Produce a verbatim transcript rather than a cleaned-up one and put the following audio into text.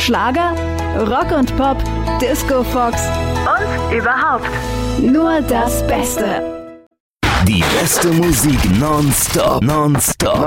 Schlager, Rock und Pop, Disco Fox und überhaupt nur das Beste. Die beste Musik nonstop, nonstop